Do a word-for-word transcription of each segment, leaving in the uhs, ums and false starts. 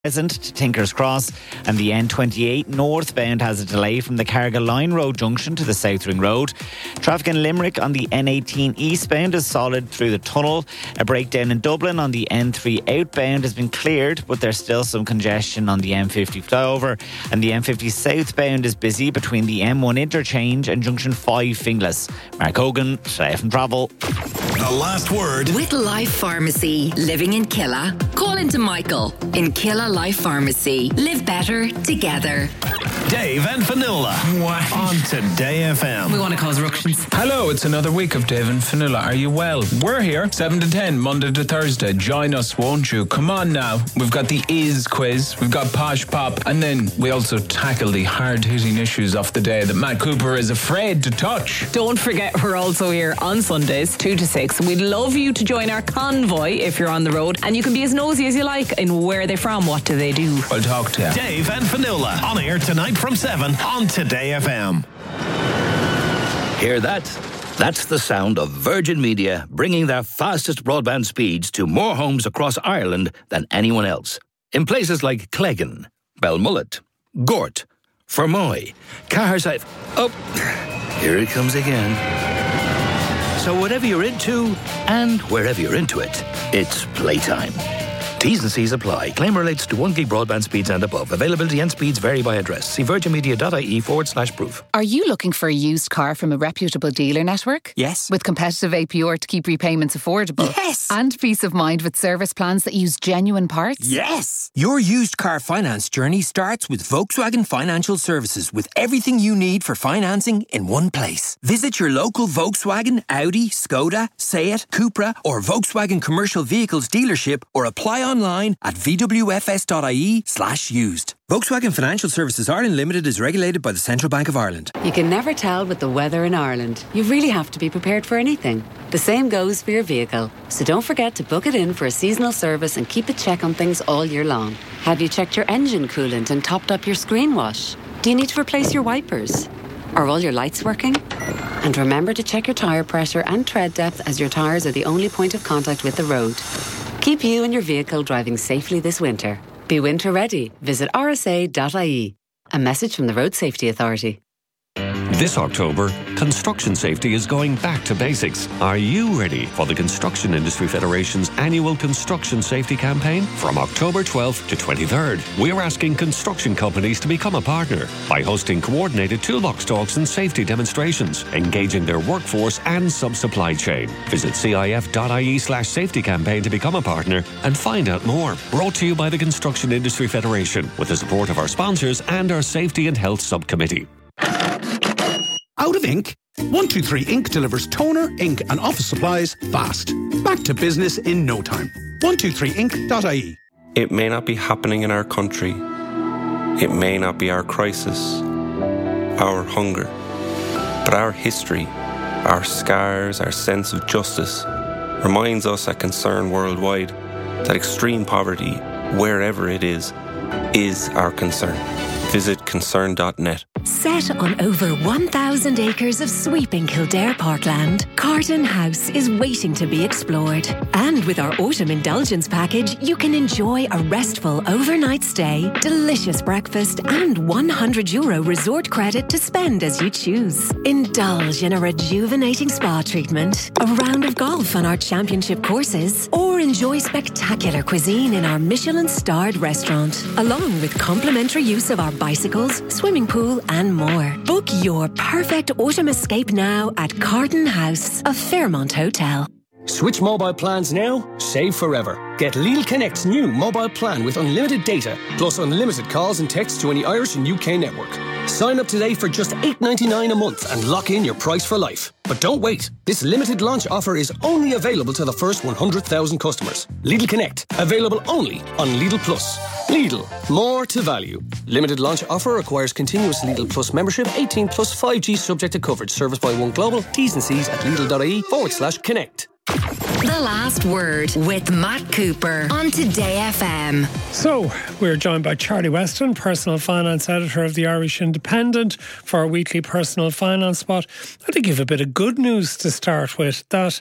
Present to Tinkers Cross, and the N twenty-eight northbound has a delay from the Cargill Line Road junction to the South Ring Road. Traffic in Limerick on the N eighteen eastbound is solid through the tunnel. A breakdown in Dublin on the N three outbound has been cleared, but there's still some congestion on the M fifty flyover, and the M fifty southbound is busy between the M one interchange and junction five Finglas. Mark Hogan, F M Travel. The last word with Life Pharmacy. Living in Killa? Call into Michael in Killa Life Pharmacy. Live better together. Dave and Fionnuala on Today F M. We want to cause ructions. Hello, it's another week of Dave and Fionnuala. Are you well? We're here seven to ten, Monday to Thursday. Join us, won't you? Come on now. We've got the Is quiz, we've got Posh Pop, and then we also tackle the hard-hitting issues of the day that Matt Cooper is afraid to touch. Don't forget, we're also here on Sundays, two to six. We'd love you to join our convoy if you're on the road, and you can be as nosy as you like in where they're from, what do they do. I'll talk to you. Dave and Fionnuala on air tonight from seven on Today F M. Hear that? That's the sound of Virgin Media bringing their fastest broadband speeds to more homes across Ireland than anyone else. In places like Cleggan, Belmullet, Gort, Fermoy, Caherside. Oh, here it comes again. So whatever you're into, and wherever you're into it, it's playtime. T's and C's apply. Claim relates to one gig broadband speeds and above. Availability and speeds vary by address. See virginmedia.ie forward slash proof. Are you looking for a used car from a reputable dealer network? Yes. With competitive A P R to keep repayments affordable? Yes. And peace of mind with service plans that use genuine parts? Yes. Your used car finance journey starts with Volkswagen Financial Services, with everything you need for financing in one place. Visit your local Volkswagen, Audi, Skoda, Seat, Cupra or Volkswagen Commercial Vehicles dealership, or apply online at vwfs.ie slash used. Volkswagen Financial Services Ireland Limited is regulated by the Central Bank of Ireland. You can never tell with the weather in Ireland. You really have to be prepared for anything. The same goes for your vehicle. So don't forget to book it in for a seasonal service and keep a check on things all year long. Have you checked your engine coolant and topped up your screen wash? Do you need to replace your wipers? Are all your lights working? And remember to check your tyre pressure and tread depth, as your tyres are the only point of contact with the road. Keep you and your vehicle driving safely this winter. Be winter ready. Visit r s a dot i e. A message from the Road Safety Authority. This October, construction safety is going back to basics. Are you ready for the Construction Industry Federation's annual construction safety campaign? From October twelfth to twenty-third, we are asking construction companies to become a partner by hosting coordinated toolbox talks and safety demonstrations, engaging their workforce and sub-supply chain. Visit cif.ie slash safety campaign to become a partner and find out more. Brought to you by the Construction Industry Federation with the support of our sponsors and our Safety and Health Subcommittee. Out of ink? one two three Ink delivers toner, ink and office supplies fast. Back to business in no time. one two three ink dot i e. It may not be happening in our country. It may not be our crisis, our hunger. But our history, our scars, our sense of justice reminds us at Concern Worldwide that extreme poverty, wherever it is, is our concern. Visit concern dot net. Set on over one thousand acres of sweeping Kildare parkland, Carton House is waiting to be explored. And with our autumn indulgence package, you can enjoy a restful overnight stay, delicious breakfast and one hundred euro resort credit to spend as you choose. Indulge in a rejuvenating spa treatment, a round of golf on our championship courses, or enjoy spectacular cuisine in our Michelin-starred restaurant, along with complimentary use of our bicycles, swimming pool and more. Book your perfect autumn escape now at Carton House, a Fairmont hotel. Switch mobile plans now, save forever. Get Lidl Connect's new mobile plan with unlimited data, plus unlimited calls and texts to any Irish and U K network. Sign up today for just eight ninety-nine a month and lock in your price for life. But don't wait. This limited launch offer is only available to the first one hundred thousand customers. Lidl Connect, available only on Lidl Plus. Lidl, more to value. Limited launch offer requires continuous Lidl Plus membership, eighteen plus five G subject to coverage. Service by One Global. T's and C's at lidl.ie forward slash connect. The Last Word with Matt Cooper on Today F M. So, we're joined by Charlie Weston, Personal Finance Editor of the Irish Independent, for our weekly Personal Finance Spot. I think you have a bit of good news to start with, that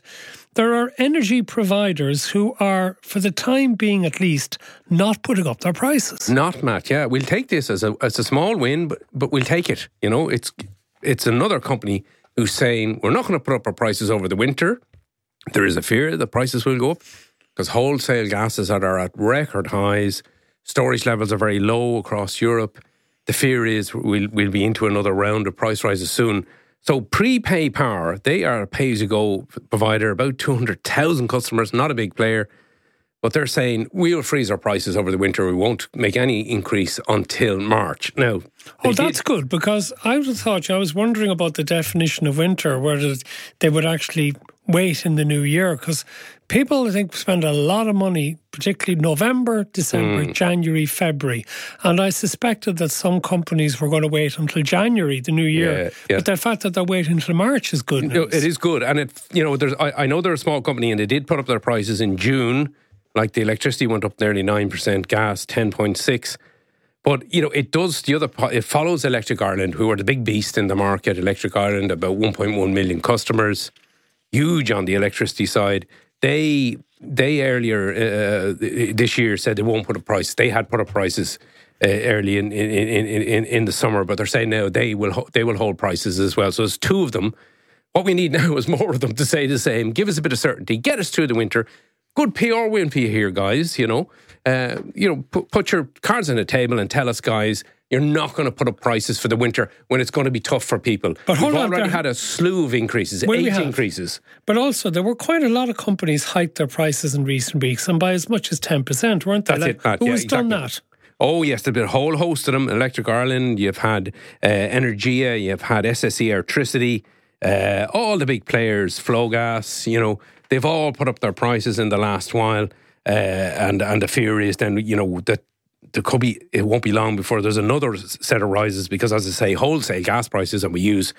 there are energy providers who are, for the time being at least, not putting up their prices. Not, Matt, yeah. We'll take this as a as a small win, but, but we'll take it. You know, it's it's another company who's saying, we're not going to put up our prices over the winter. There is a fear that prices will go up because wholesale gases are at record highs. Storage levels are very low across Europe. The fear is we'll, we'll be into another round of price rises soon. So Prepay Power, they are a pay-as-you-go provider, about two hundred thousand customers, not a big player. But they're saying, we'll freeze our prices over the winter. We won't make any increase until March. Now, oh, that's did. good, because I would have thought, I was wondering about the definition of winter, whether they would actually wait in the new year, because people, I think, spend a lot of money, particularly November, December, mm. January, February. And I suspected that some companies were going to wait until January, the new year. Yeah, yeah. But the fact that they're waiting until March is good news. No, it is good. And, it, you know, there's, I, I know they're a small company and they did put up their prices in June. Like the electricity went up nearly nine percent, gas ten point six. But, you know, it does, the other, it follows Electric Ireland, who are the big beast in the market. Electric Ireland, about one point one million customers, huge on the electricity side. They they earlier uh, this year said they won't put up prices. They had put up prices uh, early in, in, in, in, in the summer, but they're saying now they will they will hold prices as well. So there's two of them. What we need now is more of them to say the same. Give us a bit of certainty. Get us through the winter. Good P R win for you here, guys, you know. Uh, you know, put, put your cards on the table and tell us, guys, you're not going to put up prices for the winter when it's going to be tough for people. But hold We've on, already there, had a slew of increases, well, eight increases. But also, there were quite a lot of companies hiked their prices in recent weeks, and by as much as ten percent, weren't they? That's like, it, Matt. Who yeah, has exactly. done that? Oh, yes, there's been a whole host of them. Electric Ireland, you've had uh, Energia, you've had S S E Electricity, uh, all the big players, Flowgas, you know, they've all put up their prices in the last while, uh, and and the fear is then, you know, that there could be, it won't be long before there's another set of rises because, as I say, wholesale gas prices, and we use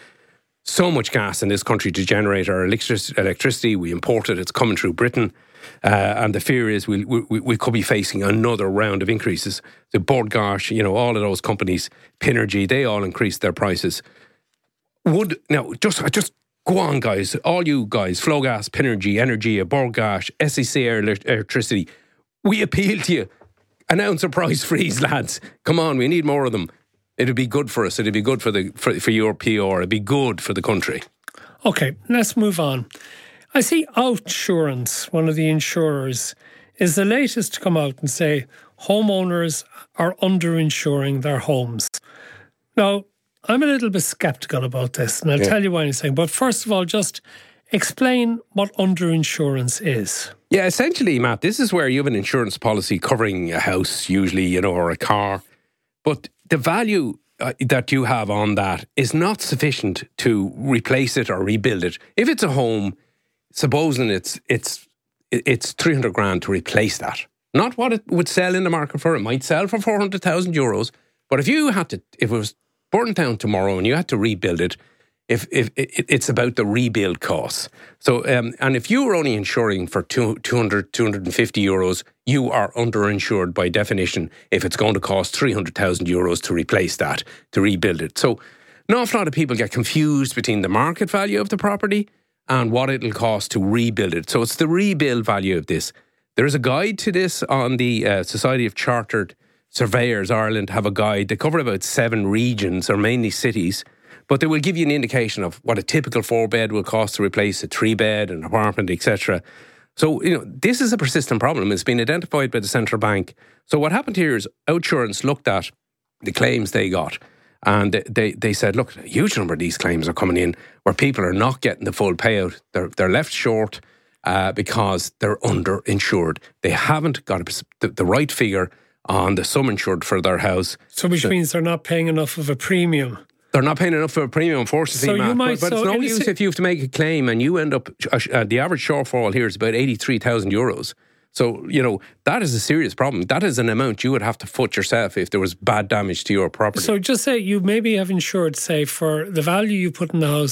so much gas in this country to generate our electric- electricity. We import it, it's coming through Britain, uh, and the fear is we, we we could be facing another round of increases. The Bord Gáis, you know, all of those companies, Pinergy, they all increased their prices. Would, now, just just... Go on, guys. All you guys, Flowgas, Pinergy, Energia, Bord Gáis, S E C Electricity, we appeal to you. Announce a price freeze, lads. Come on, we need more of them. It'd be good for us. It'd be good for the for, for your P R. It'd be good for the country. Okay, let's move on. I see Outsurance, one of the insurers, is the latest to come out and say homeowners are underinsuring their homes. Now, I'm a little bit sceptical about this, and I'll yeah. tell you why I'm saying. But first of all, just explain what underinsurance is. Yeah, essentially, Matt, this is where you have an insurance policy covering a house, usually, you know, or a car. But the value uh, that you have on that is not sufficient to replace it or rebuild it. If it's a home, supposing it's it's it's three hundred grand to replace that. Not what it would sell in the market for. It might sell for four hundred thousand euros. But if you had to, if it was burnt down tomorrow and you had to rebuild it, if if it, it's about the rebuild costs. So, um, and if you were only insuring for two, 200, two hundred fifty euros, you are underinsured by definition if it's going to cost three hundred thousand euros to replace that, to rebuild it. So, an awful lot of people get confused between the market value of the property and what it'll cost to rebuild it. So, it's the rebuild value of this. There is a guide to this on the uh, Society of Chartered Surveyors Ireland have a guide. They cover about seven regions, or mainly cities, but they will give you an indication of what a typical four-bed will cost to replace a three-bed, an apartment, et cetera. So, you know, this is a persistent problem. It's been identified by the central bank. So what happened here is Outsurance looked at the claims they got, and they, they said, look, a huge number of these claims are coming in where people are not getting the full payout. They're, they're left short uh, because they're underinsured. They haven't got a, the, the right figure on the sum insured for their house. So which so, means they're not paying enough of a premium. They're not paying enough for a premium, unfortunately, so Matt. You might, but but so it's no use if you have to make a claim and you end up, uh, the average shortfall here is about eighty-three thousand euros. So, you know, that is a serious problem. That is an amount you would have to foot yourself if there was bad damage to your property. So just say you maybe have insured, say, for the value you put in the house,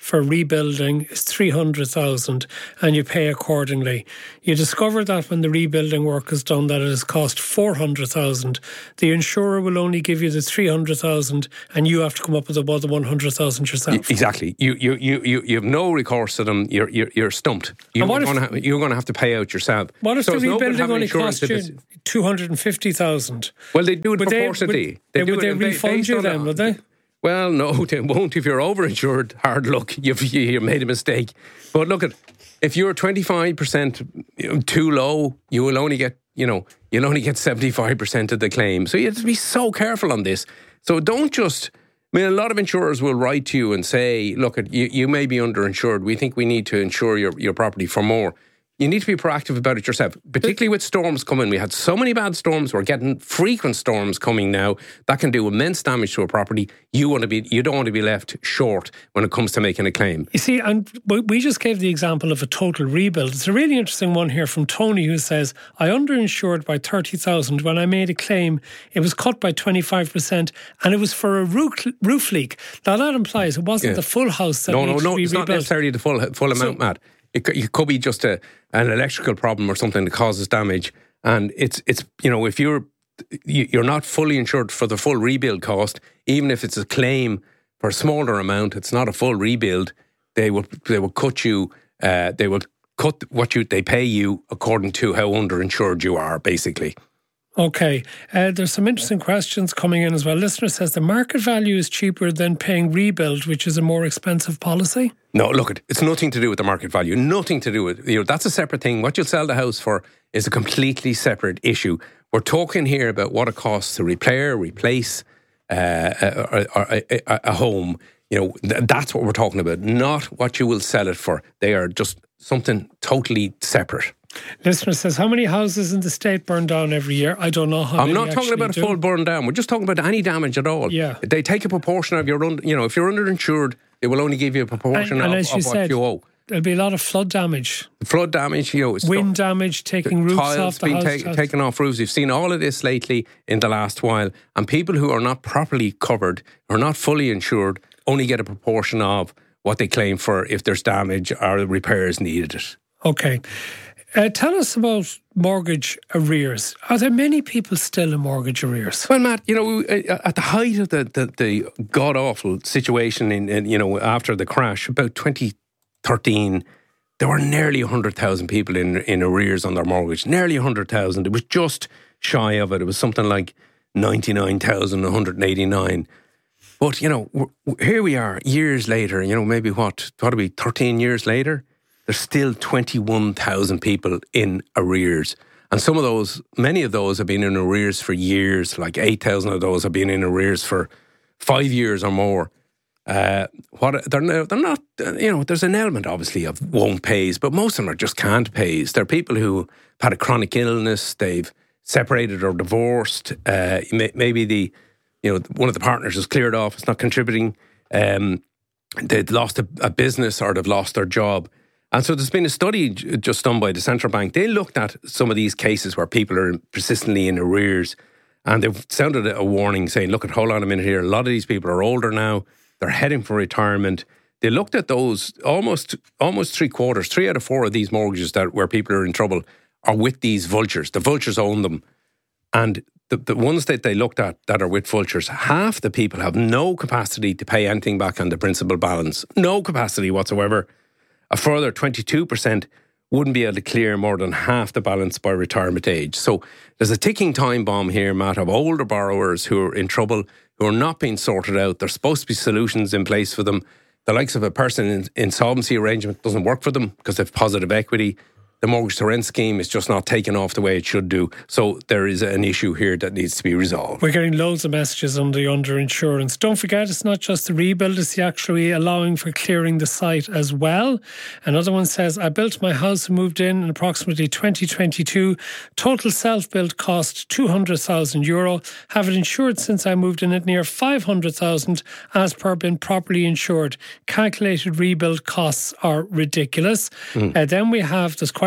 for rebuilding is three hundred thousand and you pay accordingly. You discover that when the rebuilding work is done that it has cost four hundred thousand. The insurer will only give you the three hundred thousand and you have to come up with about the one hundred thousand yourself. Exactly. You you you you, you have no recourse to them. You're you're, you're stumped. You're going, to have, you're going to have to pay out yourself. What if so the rebuilding no only cost you two hundred fifty thousand? Well, they do it would proportionately. They, would they, would do they it refund you then, would they? Well, no, they won't. If you're overinsured, hard luck. You've you made a mistake. But look at, if you're twenty-five percent too low, you will only get, you know, you'll only get seventy-five percent of the claim. So you have to be so careful on this. So don't just, I mean, a lot of insurers will write to you and say, look, you, you may be underinsured. We think we need to insure your, your property for more. You need to be proactive about it yourself, particularly with storms coming. We had so many bad storms. We're getting frequent storms coming now that can do immense damage to a property. You want to be, you don't want to be left short when it comes to making a claim. You see, and we just gave the example of a total rebuild. It's a really interesting one here from Tony, who says, I underinsured by thirty thousand. When I made a claim, it was cut by twenty-five percent and it was for a roof, roof leak. Now that implies it wasn't Yeah. the full house that no, needs no, no, to be it's rebuilt. not necessarily the full full amount, So- Matt. It, could- it could be just a an electrical problem or something that causes damage, and it's it's you know if you're you- you're not fully insured for the full rebuild cost, even if it's a claim for a smaller amount, it's not a full rebuild. They will they will cut you. Uh, they will cut what you they pay you according to how underinsured you are, basically. Okay, uh, there's some interesting questions coming in as well. Listener says the market value is cheaper than paying rebuild, which is a more expensive policy. No, look, it, it's nothing to do with the market value. Nothing to do with, you know, that's a separate thing. What you'll sell the house for is a completely separate issue. We're talking here about what it costs to repair, replace uh, a, a, a, a home. You know, th- that's what we're talking about, not what you will sell it for. They are just something totally separate. Listener says, how many houses in the state burn down every year? I don't know how I'm many not talking actually about a do. full burn down. We're just talking about any damage at all. Yeah. They take a proportion of your, under, you know, if you're underinsured, they will only give you a proportion And, and of, as you of what said, you owe. there'll be a lot of flood damage, Flood damage, you know, it's wind damage, taking roofs tiles off the being house. ta- taken off roofs. You've seen all of this lately in the last while. And people who are not properly covered, or not fully insured, only get a proportion of what they claim for if there's damage or repairs needed. Okay. Uh, tell us about mortgage arrears. Are there many people still in mortgage arrears? Well, Matt, you know, at the height of the, the, the god-awful situation, in, in you know, after the crash, about twenty thirteen, there were nearly one hundred thousand people in, in arrears on their mortgage. Nearly one hundred thousand. It was just shy of it. It was something like ninety-nine thousand one hundred eighty-nine. But, you know, we're, here we are, years later, you know, maybe what, what are we, thirteen years later? There's still twenty-one thousand people in arrears. And some of those, many of those have been in arrears for years, like eight thousand of those have been in arrears for five years or more. Uh, what they're, no- they're not, you know, there's an element obviously of won't pays, but most of them are just can't pays. They're people who had a chronic illness, they've separated or divorced, uh, may, maybe the, you know, one of the partners is cleared off, it's not contributing, um, they've lost a, a business or they've lost their job. And so there's been a study j- just done by the Central Bank. They looked at some of these cases where people are persistently in arrears, and they've sounded a warning saying, look, hold on a minute here. A lot of these people are older now. They're heading for retirement. They looked at those almost almost three quarters, three out of four of these mortgages that where people are in trouble are with these vultures. The vultures own them. And the, the ones that they looked at that are with vultures, half the people have no capacity to pay anything back on the principal balance. No capacity whatsoever. A further twenty-two percent wouldn't be able to clear more than half the balance by retirement age. So there's a ticking time bomb here, Matt, of older borrowers who are in trouble, who are not being sorted out. There's supposed to be solutions in place for them. The likes of a person in insolvency arrangement doesn't work for them because they have positive equity. The mortgage to rent scheme is just not taken off the way it should do. So there is an issue here that needs to be resolved. We're getting loads of messages on the underinsurance. Don't forget, it's not just the rebuild, it's the actually allowing for clearing the site as well. Another one says, I built my house and moved in in approximately twenty twenty-two. Total self-built cost two hundred thousand euro. Have it insured since I moved in at near five hundred thousand as per been properly insured. Calculated rebuild costs are ridiculous. Mm. Uh, then we have, there's quite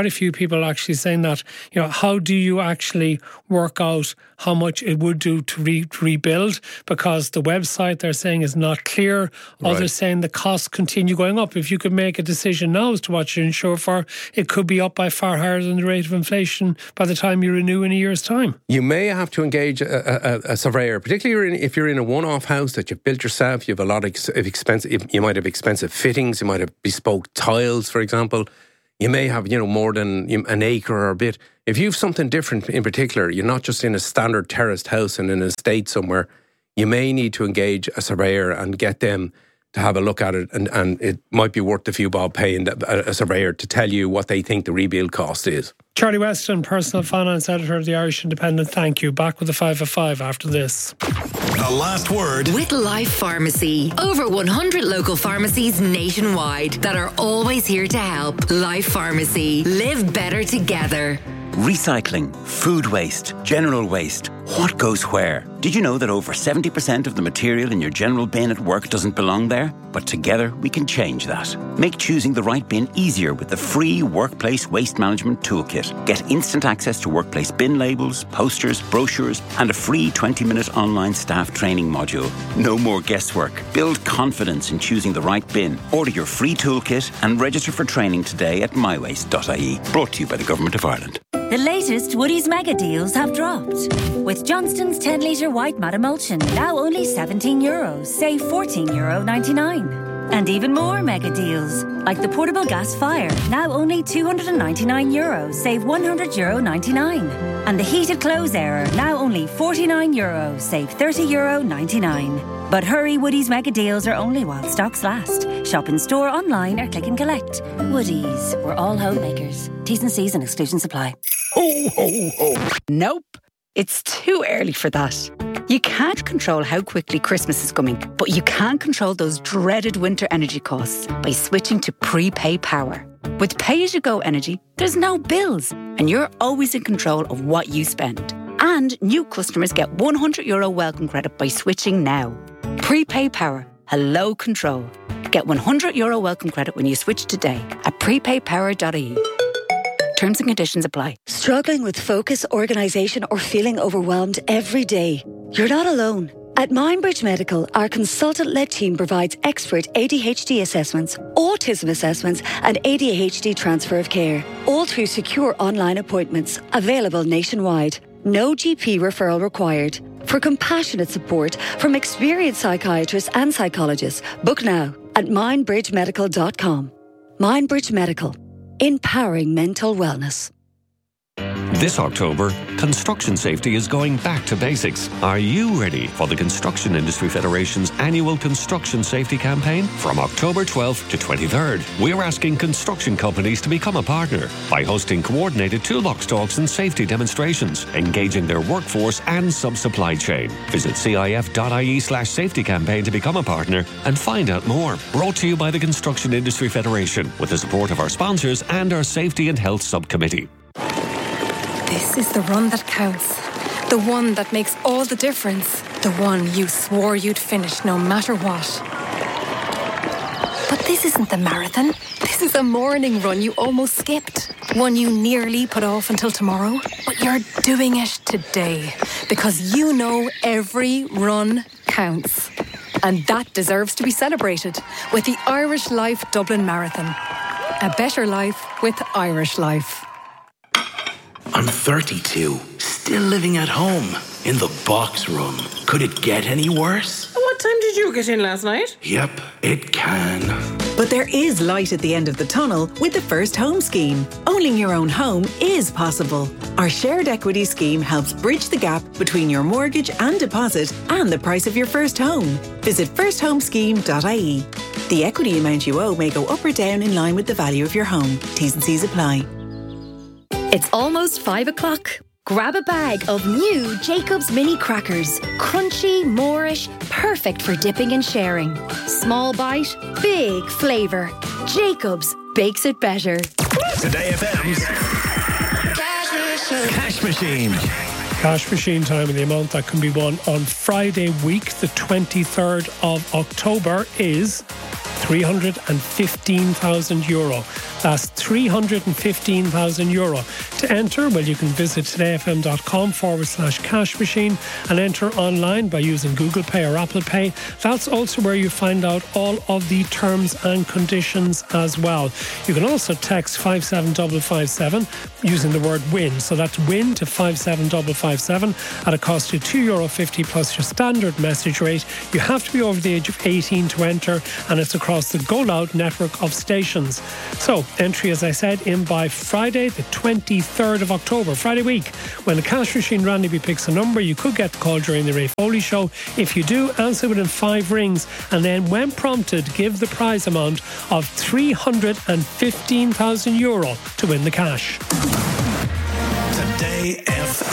quite a few people actually saying that, you know, how do you actually work out how much it would do to, re- to rebuild? Because the website they're saying is not clear. Others Right. saying the costs continue going up. If you could make a decision now as to what you insure for, it could be up by far higher than the rate of inflation by the time you renew in a year's time. You may have to engage a, a, a surveyor, particularly if you're in a one-off house that you've built yourself. You have a lot of expensive. You might have expensive fittings. You might have bespoke tiles, for example. You may have, you know, more than an acre or a bit. If you have something different in particular, you're not just in a standard terraced house in an estate somewhere, you may need to engage a surveyor and get them to have a look at it, and, and it might be worth a few bob paying a, a surveyor to tell you what they think the rebuild cost is. Charlie Weston, Personal Finance Editor of the Irish Independent, thank you. Back with the five of five after this. The last word with Life Pharmacy. Over one hundred local pharmacies nationwide that are always here to help. Life Pharmacy. Live better together. Recycling, food waste, general waste. What goes where? Did you know that over seventy percent of the material in your general bin at work doesn't belong there? But together we can change that. Make choosing the right bin easier with the free Workplace Waste Management Toolkit. Get instant access to workplace bin labels, posters, brochures, and a free twenty-minute online staff training module. No more guesswork. Build confidence in choosing the right bin. Order your free toolkit and register for training today at my waste dot I E. Brought to you by the Government of Ireland. The latest Woodie's mega deals have dropped. With Johnston's ten litre white mat emulsion, now only seventeen euros, save fourteen euro ninety-nine. And even more mega deals, like the portable gas fire, now only two hundred ninety-nine euros, save one hundred euro ninety-nine. And the heated clothes airer, now only forty-nine euros, save thirty euro ninety-nine. But hurry, Woodie's mega deals are only while stocks last. Shop in store, online or click and collect. Woodie's, we're all homemakers. T's and C's and exclusions apply. Ho, ho, ho. Nope, it's too early for that. You can't control how quickly Christmas is coming, but you can control those dreaded winter energy costs by switching to prepay power. With pay-as-you-go energy, there's no bills, and you're always in control of what you spend. And new customers get one hundred euro welcome credit by switching now. Prepay power. Hello control. Get one hundred euro welcome credit when you switch today at prepay power dot I E. Terms and conditions apply. Struggling with focus, organisation or feeling overwhelmed every day? You're not alone. At Mindbridge Medical, our consultant-led team provides expert A D H D assessments, autism assessments and A D H D transfer of care, all through secure online appointments, available nationwide. No G P referral required. For compassionate support from experienced psychiatrists and psychologists, book now at mindbridge medical dot com. Mindbridge Medical. Empowering mental wellness. This October, construction safety is going back to basics. Are you ready for the Construction Industry Federation's annual construction safety campaign? From October twelfth to twenty-third, we're asking construction companies to become a partner by hosting coordinated toolbox talks and safety demonstrations, engaging their workforce and sub-supply chain. Visit C I F dot I E slash safety campaign to become a partner and find out more. Brought to you by the Construction Industry Federation with the support of our sponsors and our Safety and Health Subcommittee. This is the run that counts. The one that makes all the difference. The one you swore you'd finish no matter what. But this isn't the marathon. This is a morning run you almost skipped. One you nearly put off until tomorrow. But you're doing it today. Because you know every run counts. And that deserves to be celebrated with the Irish Life Dublin Marathon. A better life with Irish Life. I'm thirty-two, still living at home, in the box room. Could it get any worse? What time did you get in last night? Yep, it can. But there is light at the end of the tunnel with the First Home Scheme. Owning your own home is possible. Our shared equity scheme helps bridge the gap between your mortgage and deposit and the price of your first home. Visit first home scheme dot I E. The equity amount you owe may go up or down in line with the value of your home. T's and C's apply. It's almost five o'clock. Grab a bag of new Jacob's Mini Crackers. Crunchy, Moorish, perfect for dipping and sharing. Small bite, big flavour. Jacob's bakes it better. Today F M's Cash Machine. Cash Machine time, and the amount that can be won on Friday week, the twenty-third of October, is three hundred fifteen thousand euro. That's three hundred fifteen thousand euro. To enter, well, you can visit todayfm.com forward slash cash machine and enter online by using Google Pay or Apple Pay. That's also where you find out all of the terms and conditions as well. You can also text five seven five five seven using the word WIN. So that's WIN to five seven five five seven at a cost of two euro fifty plus your standard message rate. You have to be over the age of eighteen to enter, and it's across the Go Loud network of stations. So entry, as I said, in by Friday the twenty-third of October, Friday week. When the cash machine randomly picks a number, you could get the call during the Ray Foley show. If you do, answer within five rings, and then when prompted, give the prize amount of three hundred fifteen thousand euro to win the cash. Today F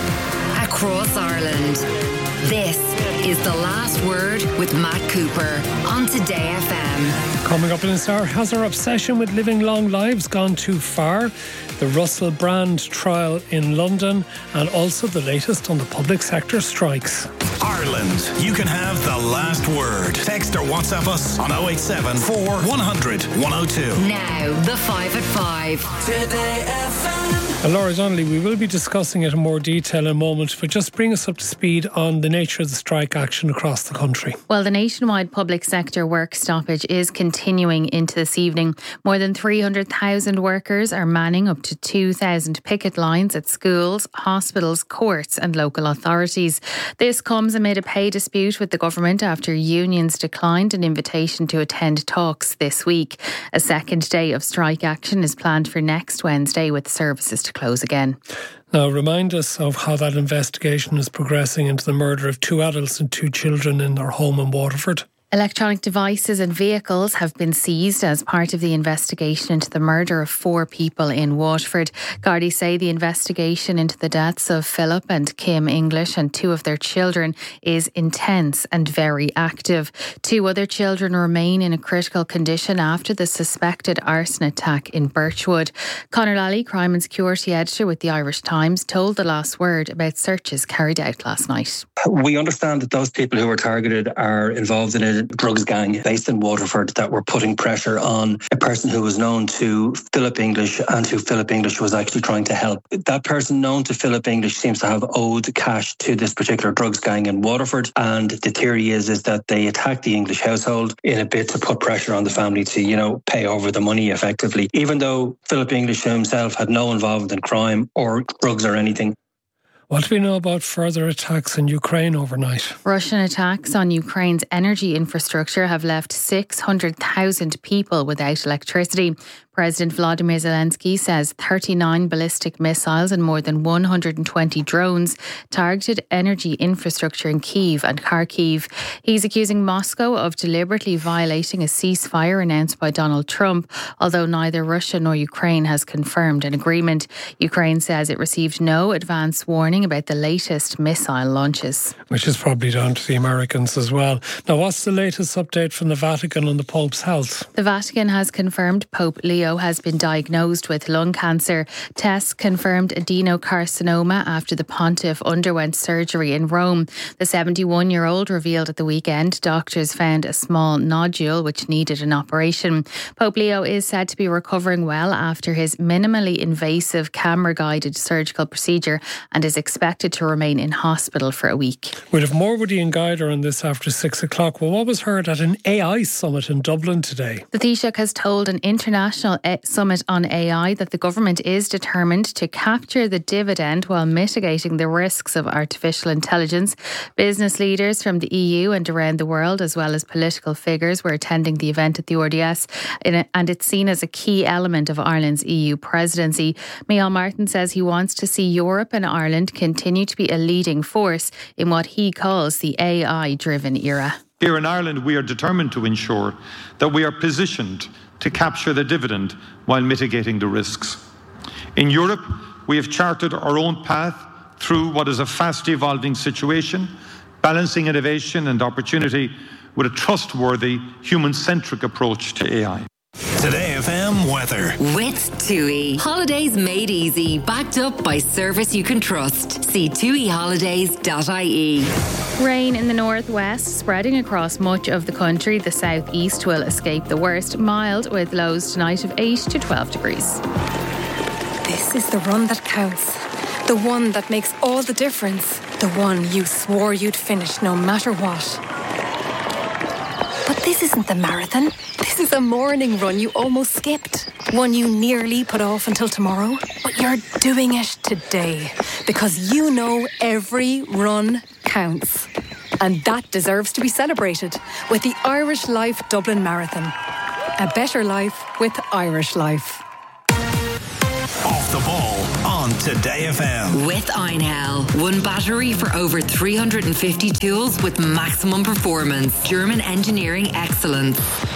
M. Across Ireland. This is The Last Word with Matt Cooper on Today F M. Coming up in this hour, has our obsession with living long lives gone too far? The Russell Brand trial in London, and also the latest on the public sector strikes. Ireland, you can have the last word. Text or WhatsApp us on oh eight seven, four one hundred, one oh two. Now, the five at five. Today F M. And Laura Donnelly, we will be discussing it in more detail in a moment, but just bring us up to speed on the nature of the strike action across the country. Well, the nationwide public sector work stoppage is continuing into this evening. More than three hundred thousand workers are manning up to two thousand picket lines at schools, hospitals, courts and local authorities. This comes amid a pay dispute with the government after unions declined an invitation to attend talks this week. A second day of strike action is planned for next Wednesday, with services to close again. Now, remind us of how that investigation is progressing into the murder of two adults and two children in their home in Waterford. Electronic devices and vehicles have been seized as part of the investigation into the murder of four people in Waterford. Gardaí say the investigation into the deaths of Philip and Kim English and two of their children is intense and very active. Two other children remain in a critical condition after the suspected arson attack in Birchwood. Conor Lally, crime and security editor with the Irish Times, told The Last Word about searches carried out last night. We understand that those people who were targeted are involved in a drugs gang based in Waterford that were putting pressure on a person who was known to Philip English and who Philip English was actually trying to help. That person known to Philip English seems to have owed cash to this particular drugs gang in Waterford, and the theory is, is that they attacked the English household in a bid to put pressure on the family to, you know, pay over the money effectively, even though Philip English himself had no involvement in crime or drugs or anything. What do we know about further attacks in Ukraine overnight? Russian attacks on Ukraine's energy infrastructure have left six hundred thousand people without electricity. President Vladimir Zelensky says thirty-nine ballistic missiles and more than one hundred twenty drones targeted energy infrastructure in Kyiv and Kharkiv. He's accusing Moscow of deliberately violating a ceasefire announced by Donald Trump, although neither Russia nor Ukraine has confirmed an agreement. Ukraine says it received no advance warning about the latest missile launches. Which is probably down to the Americans as well. Now, what's the latest update from the Vatican on the Pope's health? The Vatican has confirmed Pope Leo has been diagnosed with lung cancer. Tests confirmed adenocarcinoma after the pontiff underwent surgery in Rome. The seventy-one-year-old revealed at the weekend doctors found a small nodule which needed an operation. Pope Leo is said to be recovering well after his minimally invasive camera-guided surgical procedure and is expected to remain in hospital for a week. We'll have more Woody and Guider on this after six o'clock. Well, what was heard at an A I summit in Dublin today? The Taoiseach has told an international summit on A I that the government is determined to capture the dividend while mitigating the risks of artificial intelligence. Business leaders from the E U and around the world, as well as political figures, were attending the event at the R D S, and it's seen as a key element of Ireland's E U presidency. Micheál Martin says he wants to see Europe and Ireland continue to be a leading force in what he calls the A I-driven era. Here in Ireland, we are determined to ensure that we are positioned to capture the dividend while mitigating the risks. In Europe, we have charted our own path through what is a fast-evolving situation, balancing innovation and opportunity with a trustworthy, human-centric approach to A I. Today F M weather. With TUI. Holidays made easy, backed up by service you can trust. See tui holidays dot I E. Rain in the northwest, spreading across much of the country. The southeast will escape the worst. Mild with lows tonight of eight to twelve degrees. This is the run that counts. The one that makes all the difference. The one you swore you'd finish no matter what. But this isn't the marathon. This is a morning run you almost skipped. One you nearly put off until tomorrow. But you're doing it today. Because you know every run counts. And that deserves to be celebrated with the Irish Life Dublin Marathon. A better life with Irish Life. Off the ball on Today F M. With Einhell. One battery for over three hundred fifty tools with maximum performance. German engineering excellence.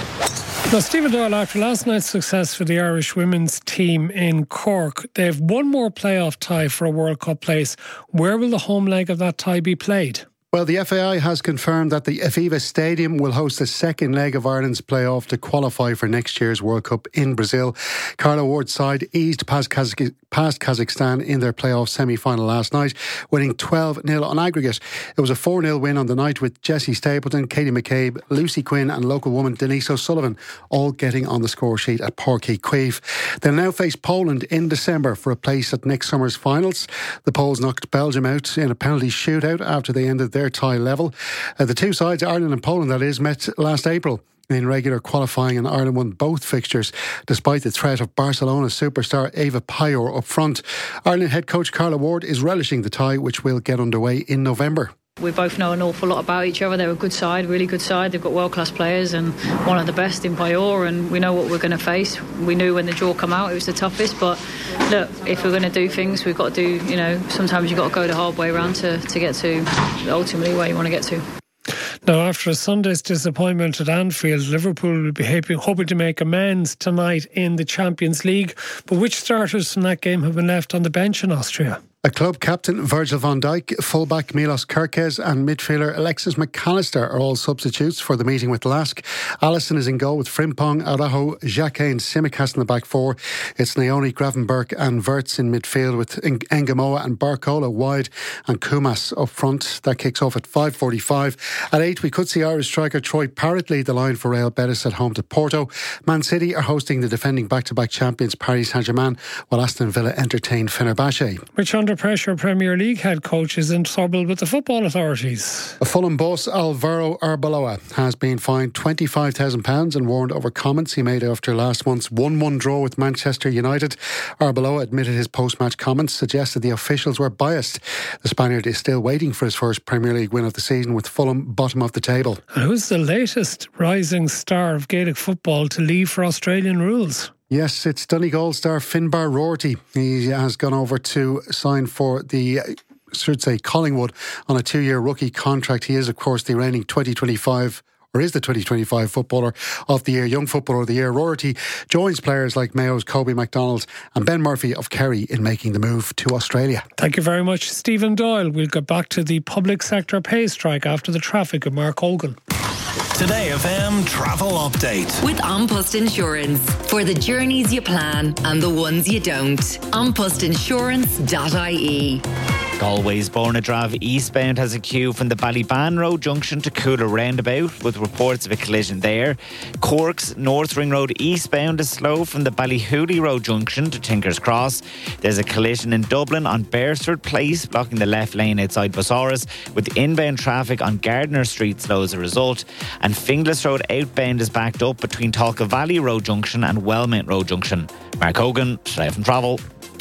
Now, Stephen Doyle, after last night's success for the Irish women's team in Cork, they have one more playoff tie for a World Cup place. Where will the home leg of that tie be played? Well, the F A I has confirmed that the Aviva Stadium will host the second leg of Ireland's playoff to qualify for next year's World Cup in Brazil. Carla Ward's side eased past, Kazakh- past Kazakhstan in their playoff semi-final last night, winning twelve nil on aggregate. It was a four nil win on the night with Jessie Stapleton, Katie McCabe, Lucy Quinn and local woman Denise O'Sullivan all getting on the score sheet at Páirc Uí Chaoimh. They'll now face Poland in December for a place at next summer's finals. The Poles knocked Belgium out in a penalty shootout after they ended their tie level. Uh, the two sides, Ireland and Poland that is, met last April in regular qualifying, and Ireland won both fixtures despite the threat of Barcelona superstar Eva Pajor up front. Ireland head coach Carla Ward is relishing the tie, which will get underway in November. We both know an awful lot about each other. They're a good side, really good side. They've got world-class players and one of the best in Pajor, and we know what we're going to face. We knew when the draw came out it was the toughest, but look, if we're going to do things, we've got to do, you know, sometimes you've got to go the hard way around to, to get to ultimately where you want to get to. Now, after a Sunday's disappointment at Anfield, Liverpool will be hoping to make amends tonight in the Champions League. But which starters from that game have been left on the bench in Austria? A club captain, Virgil van Dijk, fullback Milos Kerkez and midfielder Alexis McAllister are all substitutes for the meeting with Lask. Alisson is in goal with Frimpong, Araujo, Xhaka and Tsimikas in the back four. It's Naoni, Gravenberch and Wirtz in midfield with Engamoa and Barcola wide and Kumas up front. That kicks off at five forty-five. At eight, we could see Irish striker Troy Parrott lead the line for Real Betis at home to Porto. Man City are hosting the defending back-to-back champions Paris Saint-Germain, while Aston Villa entertain Fenerbahce. Which under pressure Premier League head coach is in trouble with the football authorities. A Fulham boss, Alvaro Arbeloa, has been fined twenty-five thousand pounds and warned over comments he made after last month's one one draw with Manchester United. Arbeloa admitted his post-match comments suggested the officials were biased. The Spaniard is still waiting for his first Premier League win of the season, with Fulham bottom of the table. And who's the latest rising star of Gaelic football to leave for Australian rules? Yes, it's Donegal star Finbar Roarty. He has gone over to sign for the, I should say, Collingwood on a two-year rookie contract. He is, of course, the reigning twenty twenty-five or is the twenty twenty-five Footballer of the Year, Young Footballer of the Year. Roarty joins players like Mayo's Kobe MacDonald and Ben Murphy of Kerry in making the move to Australia. Thank you very much, Stephen Doyle. We'll get back to the public sector pay strike after the traffic of Mark Hogan. Today F M Travel Update. With An Post Insurance. For the journeys you plan and the ones you don't. an post insurance dot I E. Galway's Bonadrav eastbound has a queue from the Ballyban Road junction to Cooler Roundabout, with reports of a collision there. Cork's North Ring Road eastbound is slow from the Ballyhooly Road junction to Tinker's Cross. There's a collision in Dublin on Beresford Place, blocking the left lane outside Busaras, with inbound traffic on Gardiner Street slow as a result. And Finglas Road outbound is backed up between Talca Valley Road junction and Wellmount Road junction. Mark Hogan, Today F M Travel.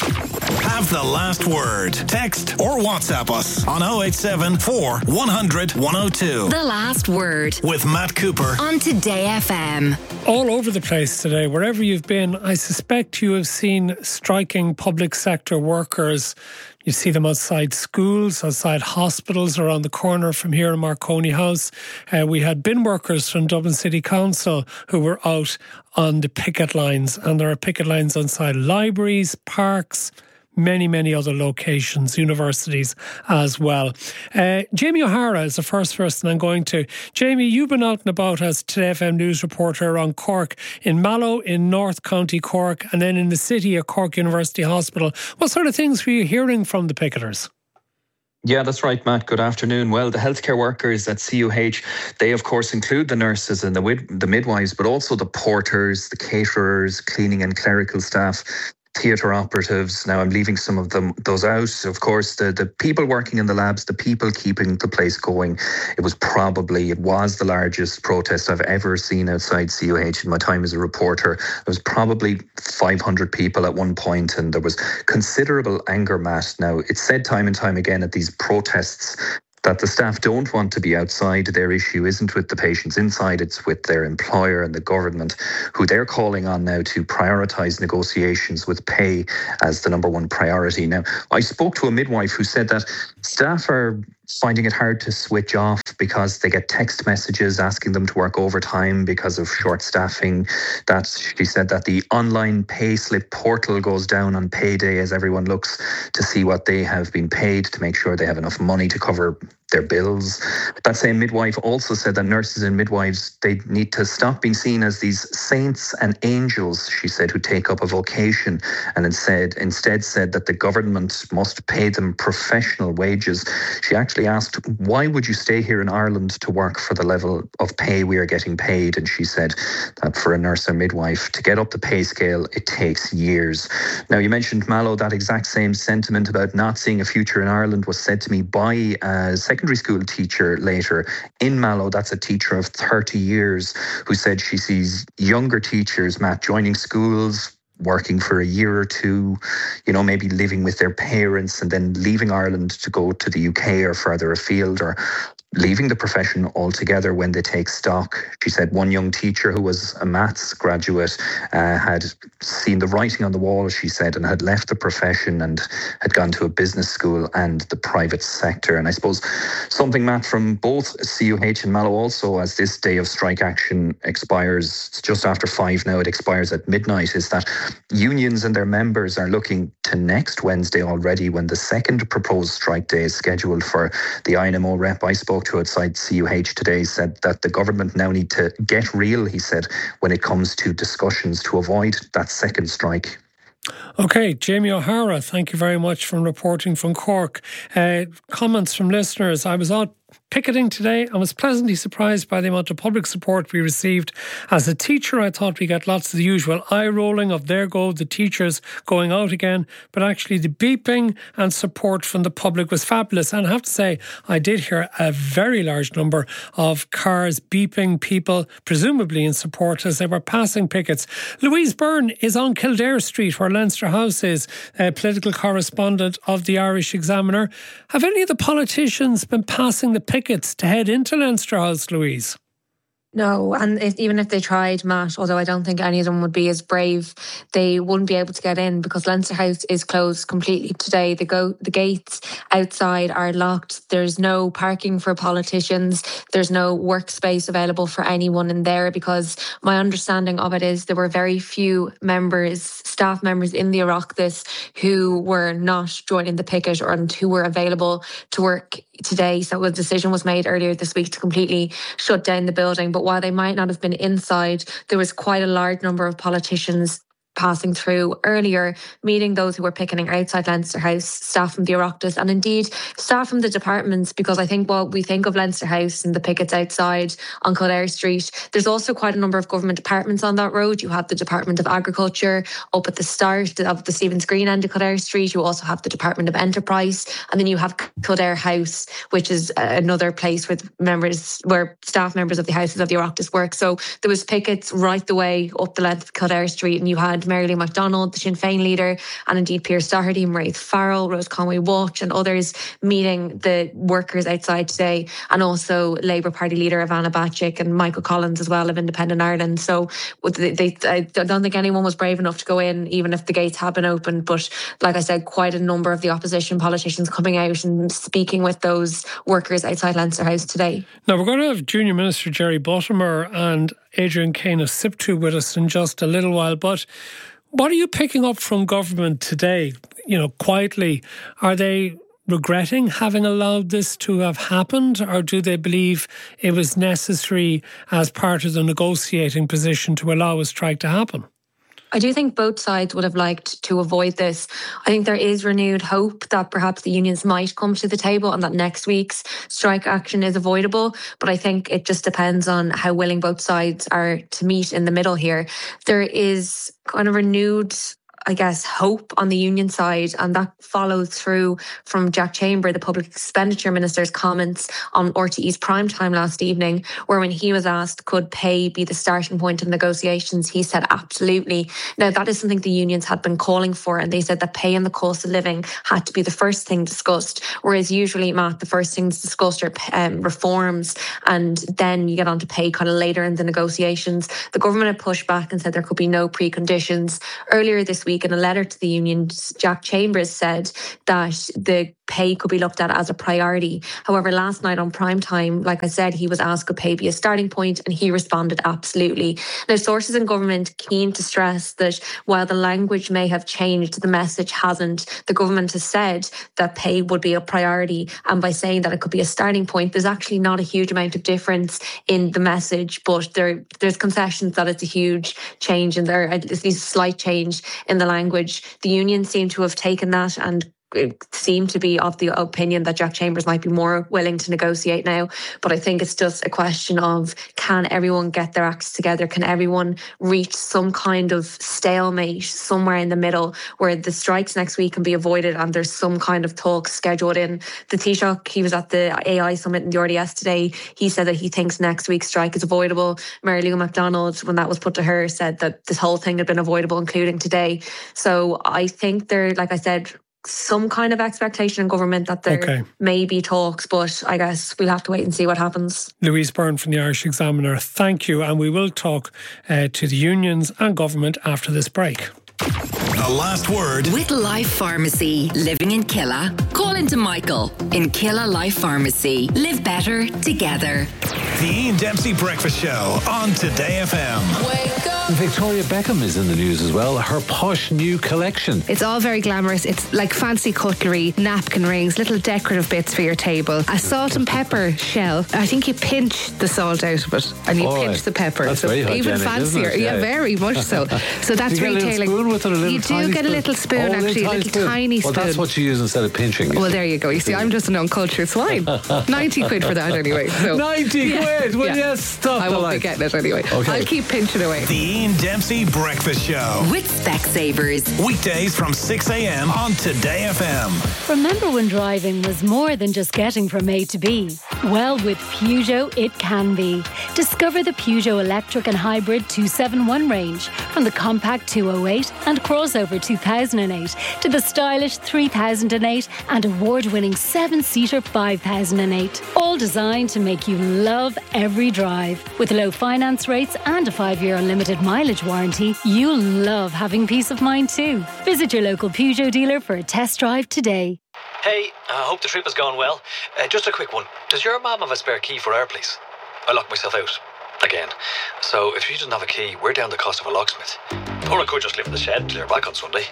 Have the last word. Text or WhatsApp us on oh eight seven, four, one hundred, one oh two. The Last Word. With Matt Cooper. On Today F M. All over the place today, wherever you've been, I suspect you have seen striking public sector workers. You see them outside schools, outside hospitals, around the corner from here in Marconi House. Uh, we had bin workers from Dublin City Council who were out on the picket lines, and there are picket lines outside libraries, parks, many, many other locations, universities as well. Uh, Jamie O'Hara is the first person I'm going to. Jamie, you've been out and about as Today F M news reporter around Cork, in Mallow, in North County Cork, and then in the city at Cork University Hospital. What sort of things were you hearing from the picketers? Yeah, that's right, Matt. Good afternoon. Well, the healthcare workers at C U H, they of course include the nurses and the, wid- the midwives, but also the porters, the caterers, cleaning and clerical staff, theatre operatives. Now I'm leaving some of them those out. Of course, the, the people working in the labs, the people keeping the place going. It was probably, it was the largest protest I've ever seen outside C U H in my time as a reporter. There was probably five hundred people at one point, and there was considerable anger, Matt. Now, it's said time and time again at these protests that the staff don't want to be outside. Their issue isn't with the patients inside, it's with their employer and the government, who they're calling on now to prioritise negotiations with pay as the number one priority. Now, I spoke to a midwife who said that staff are finding it hard to switch off because they get text messages asking them to work overtime because of short staffing. That she said that the online pay slip portal goes down on payday as everyone looks to see what they have been paid to make sure they have enough money to cover their bills. That same midwife also said that nurses and midwives, they need to stop being seen as these saints and angels, she said, who take up a vocation, and instead, instead said that the government must pay them professional wages. She actually asked, why would you stay here in Ireland to work for the level of pay we are getting paid? And she said that for a nurse or midwife, to get up the pay scale, it takes years. Now, you mentioned, Mallow, that exact same sentiment about not seeing a future in Ireland was said to me by a secondary school teacher later in Mallow. That's a teacher of thirty years who said she sees younger teachers, Matt, joining schools, working for a year or two, you know, maybe living with their parents and then leaving Ireland to go to the U K or further afield, or leaving the profession altogether when they take stock. She said one young teacher who was a maths graduate uh, had seen the writing on the wall, she said, and had left the profession and had gone to a business school and the private sector. And I suppose something, Matt, from both C U H and Mallow also, as this day of strike action expires, it's just after five now, it expires at midnight, is that unions and their members are looking to next Wednesday already, when the second proposed strike day is scheduled for. The I N M O rep I spoke to outside C U H today said that the government now need to get real, he said, when it comes to discussions to avoid that second strike. OK, Jamie O'Hara, thank you very much for reporting from Cork. Uh, comments from listeners. I was out picketing today and was pleasantly surprised by the amount of public support we received. As a teacher, I thought we got lots of the usual eye rolling of there go the teachers going out again, but actually the beeping and support from the public was fabulous. And I have to say, I did hear a very large number of cars beeping, people presumably in support as they were passing pickets. Louise Byrne is on Kildare Street, where Leinster House is, a political correspondent of the Irish Examiner. Have any of the politicians been passing the pickets to head into Leinster House, Louise? No, and if, even if they tried, Matt, although I don't think any of them would be as brave, they wouldn't be able to get in because Leinster House is closed completely today. The go the gates outside are locked. There's no parking for politicians. There's no workspace available for anyone in there, because my understanding of it is there were very few members, staff members in the Oireachtas who were not joining the picket or who were available to work today. So a decision was made earlier this week to completely shut down the building. But while they might not have been inside, there was quite a large number of politicians passing through earlier, meeting those who were picketing outside Leinster House, staff from the Oireachtas, and indeed staff from the departments, because I think what we think of Leinster House and the pickets outside on Kildare Street, there's also quite a number of government departments on that road. You have the Department of Agriculture up at the start of the Stephen's Green end of Kildare Street. You also have the Department of Enterprise, and then you have Kildare House, which is another place with members, where staff members of the Houses of the Oireachtas work. So there was pickets right the way up the length of Kildare Street, and you had Mary-Lee MacDonald, the Sinn Féin leader, and indeed Pierce Doherty, Mairead Farrell, Rose Conway-Walsh and others meeting the workers outside today, and also Labour Party leader Ivana Bacik and Michael Collins as well of Independent Ireland. So they, they, I don't think anyone was brave enough to go in, even if the gates had been opened. But like I said, quite a number of the opposition politicians coming out and speaking with those workers outside Leinster House today. Now we're going to have Junior Minister Jerry Buttimer and Adrian Kane of SIPTU with us in just a little while, but what are you picking up from government today? You know, quietly, are they regretting having allowed this to have happened, or do they believe it was necessary as part of the negotiating position to allow a strike to happen? I do think both sides would have liked to avoid this. I think there is renewed hope that perhaps the unions might come to the table and that next week's strike action is avoidable. But I think it just depends on how willing both sides are to meet in the middle here. There is kind of renewed, I guess, hope on the union side, and that follows through from Jack Chamber, the Public Expenditure Minister's comments on R T E's primetime last evening, where when he was asked could pay be the starting point of negotiations, he said absolutely. Now that is something the unions had been calling for, and they said that pay and the cost of living had to be the first thing discussed, whereas usually, Matt, the first things discussed are um, reforms, and then you get on to pay kind of later in the negotiations. The government had pushed back and said there could be no preconditions. Earlier this week, in a letter to the unions, Jack Chambers said that the pay could be looked at as a priority. However, last night on prime time, like I said, he was asked could pay be a starting point, and he responded absolutely. Now, sources in government keen to stress that while the language may have changed, the message hasn't. The government has said that pay would be a priority, and by saying that it could be a starting point, there's actually not a huge amount of difference in the message, but there there's concessions that it's a huge change in there, at least a slight change in the language. The unions seem to have taken that and seem to be of the opinion that Jack Chambers might be more willing to negotiate now. But I think it's just a question of, can everyone get their acts together? Can everyone reach some kind of stalemate somewhere in the middle where the strikes next week can be avoided and there's some kind of talk scheduled in? The Taoiseach, he was at the A I summit in the R D S today. He said that he thinks next week's strike is avoidable. Mary Lou McDonald, when that was put to her, said that this whole thing had been avoidable, including today. So I think there, like I said, some kind of expectation in government that there okay. may be talks, but I guess we'll have to wait and see what happens. Louise Byrne from the Irish Examiner, thank you. And we will talk uh, to the unions and government after this break. The last word with Life Pharmacy. Living in Killa? Call into Michael in Killa Life Pharmacy. Live better together. The Ian Dempsey Breakfast Show on Today F M. Wake up. Victoria Beckham is in the news as well. Her posh new collection. It's all very glamorous. It's like fancy cutlery, napkin rings, little decorative bits for your table. A salt and pepper shell. I think you pinch the salt out of it and you all pinch right. the pepper. That's so very even hygienic, fancier. isn't it? Yeah, yeah, very much so. So that's do you retailing. Get a little spoon with it, a little you do tiny get spoon? a little spoon, oh, actually, a little, little spoon. tiny spoon. Well, that's what you use instead of pinching. Well, there you go. You see, I'm just an uncultured swine. ninety quid for that anyway. So. ninety quid? Well, yeah. yes, stop I the won't lights. be getting it anyway. Okay. I'll keep pinching away. The Ian Dempsey Breakfast Show with Specsavers. Weekdays from six a.m. on Today F M. Remember when driving was more than just getting from A to B? Well, with Peugeot, it can be. Discover the Peugeot electric and hybrid two seventy-one range, from the compact two oh eight and crossover two thousand eight to the stylish three thousand eight and award-winning seven-seater five thousand eight. All designed to make you love every drive. With low finance rates and a five-year unlimited mileage warranty, you'll love having peace of mind too. Visit your local Peugeot dealer for a test drive today. Hey, I hope the trip has gone well. Uh, just a quick one. Does your mum have a spare key for our place? I locked myself out. Again. So if she doesn't have a key, we're down the cost of a locksmith. Or I could just live in the shed till you're back on Sunday.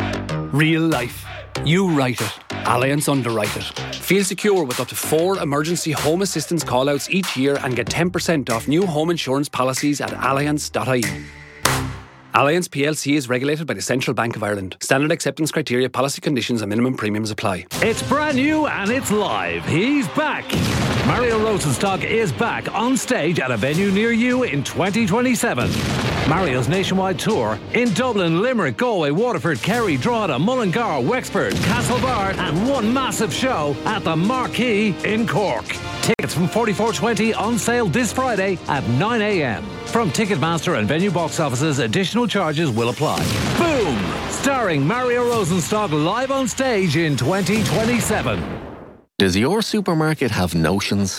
Real life. You write it. Allianz underwrite it. Feel secure with up to four emergency home assistance callouts each year and get ten percent off new home insurance policies at allianz dot I E. Allianz P L C is regulated by the Central Bank of Ireland. Standard acceptance criteria, policy conditions and minimum premiums apply. It's brand new and it's live. He's back. Mario Rosenstock is back on stage at a venue near you in twenty twenty-seven. Mario's nationwide tour in Dublin, Limerick, Galway, Waterford, Kerry, Drogheda, Mullingar, Wexford, Castlebar and one massive show at the Marquee in Cork. Tickets from forty-four twenty on sale this Friday at nine a.m. From Ticketmaster and venue box offices, additional charges will apply. Boom! Starring Mario Rosenstock live on stage in twenty twenty-seven. Does your supermarket have notions?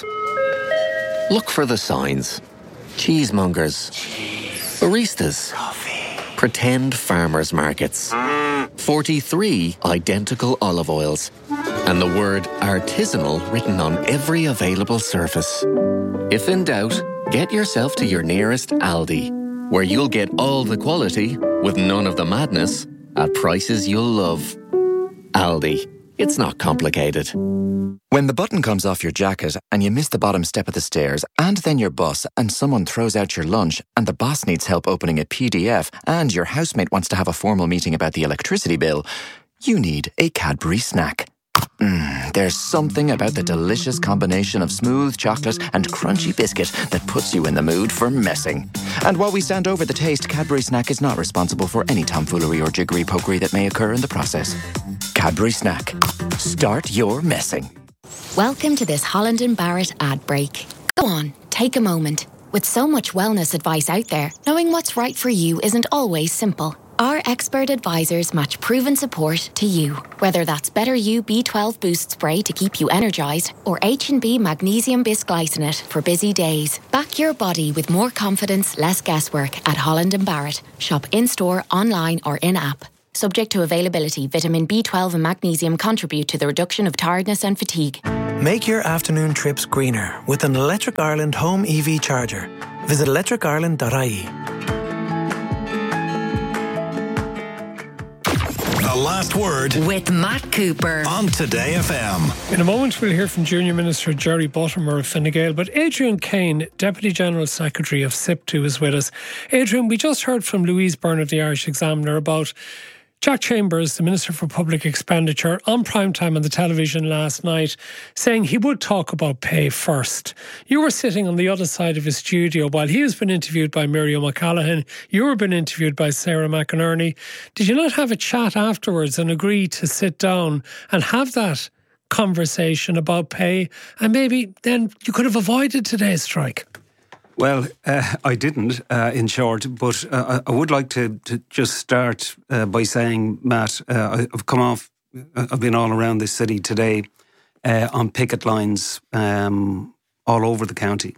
Look for the signs. Cheesemongers. Baristas. Pretend farmers markets. forty-three identical olive oils. And the word artisanal written on every available surface. If in doubt, get yourself to your nearest Aldi, where you'll get all the quality with none of the madness at prices you'll love. Aldi. It's not complicated. When the button comes off your jacket and you miss the bottom step of the stairs and then your bus and someone throws out your lunch and the boss needs help opening a P D F and your housemate wants to have a formal meeting about the electricity bill, you need a Cadbury snack. Mm, there's something about the delicious combination of smooth chocolate and crunchy biscuit that puts you in the mood for messing. And while we stand over the taste, Cadbury Snack is not responsible for any tomfoolery or jiggery-pokery that may occur in the process. Cadbury Snack. Start your messing. Welcome to this Holland and Barrett ad break. Go on, take a moment. With so much wellness advice out there, knowing what's right for you isn't always simple. Our expert advisors match proven support to you. Whether that's Better You B twelve Boost Spray to keep you energised or H and B Magnesium Bisglycinate for busy days. Back your body with more confidence, less guesswork at Holland and Barrett. Shop in-store, online or in-app. Subject to availability, vitamin B twelve and magnesium contribute to the reduction of tiredness and fatigue. Make your afternoon trips greener with an Electric Ireland home E V charger. Visit electric ireland dot I E. The last word with Matt Cooper on Today F M. In a moment, we'll hear from Junior Minister Jerry Buttimer of Fine Gael, but Adrian Kane, Deputy General Secretary of S I P T U, is with us. Adrian, we just heard from Louise Byrne of the Irish Examiner about Jack Chambers, the Minister for Public Expenditure, on primetime on the television last night, saying he would talk about pay first. You were sitting on the other side of his studio while he was being interviewed by Miriam O'Callaghan. You were being interviewed by Sarah McInerney. Did you not have a chat afterwards and agree to sit down and have that conversation about pay? And maybe then you could have avoided today's strike. Well, uh, I didn't, uh, in short, but uh, I would like to, to just start uh, by saying, Matt, uh, I've come off, I've been all around this city today uh, on picket lines um, all over the county.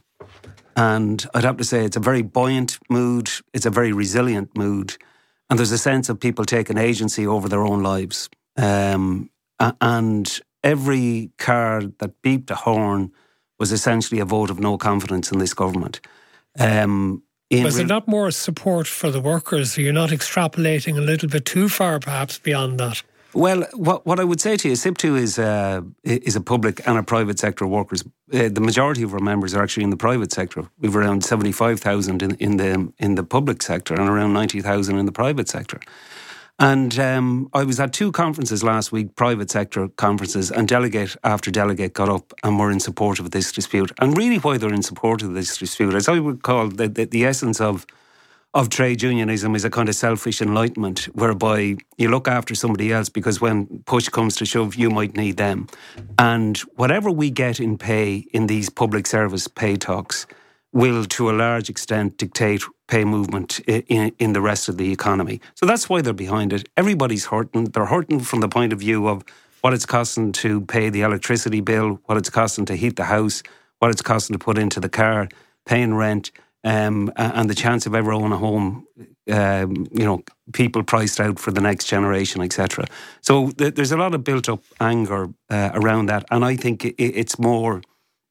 And I'd have to say it's a very buoyant mood, it's a very resilient mood, and there's a sense of people taking agency over their own lives. Um, and every car that beeped a horn was essentially a vote of no confidence in this government. Um, Was there not more support for the workers? Are you not extrapolating a little bit too far, perhaps, beyond that? Well, what what I would say to you, S I P T U is uh, is a public and a private sector of workers. Uh, the majority of our members are actually in the private sector. We've around seventy-five thousand in, in the in the public sector and around ninety thousand in the private sector. And um, I was at two conferences last week, private sector conferences, and delegate after delegate got up and were in support of this dispute. And really why they're in support of this dispute, as I would call the, the, the essence of of trade unionism, is a kind of selfish enlightenment whereby you look after somebody else because when push comes to shove, you might need them. And whatever we get in pay in these public service pay talks will, to a large extent, dictate pay movement in, in the rest of the economy. So that's why they're behind it. Everybody's hurting. They're hurting from the point of view of what it's costing to pay the electricity bill, what it's costing to heat the house, what it's costing to put into the car, paying rent, um, and the chance of ever owning a home, um, you know, people priced out for the next generation, et cetera. So th- there's a lot of built-up anger uh, around that. And I think it, it's more...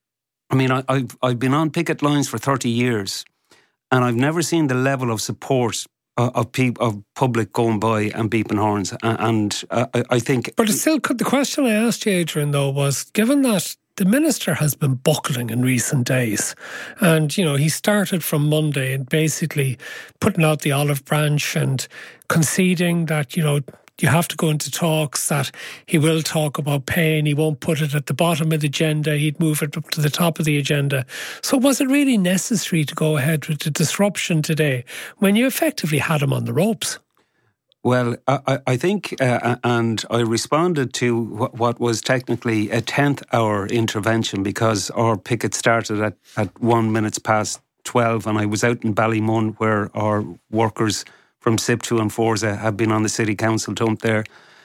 I mean, I, I've I've been on picket lines for thirty years, and I've never seen the level of support of, of people of public going by and beeping horns. And uh, I, I think, but it's still, the question I asked you, Adrian, though, was given that the minister has been buckling in recent days, and you know he started from Monday and basically putting out the olive branch and conceding that you know. You have to go into talks, that he will talk about pay and he won't put it at the bottom of the agenda, he'd move it up to the top of the agenda. So was it really necessary to go ahead with the disruption today when you effectively had him on the ropes? Well, I, I think, uh, and I responded to what was technically a tenth hour intervention because our picket started at, at one minutes past twelve and I was out in Ballymun where our workers from S I P T U and Forza have been on the City Council dump there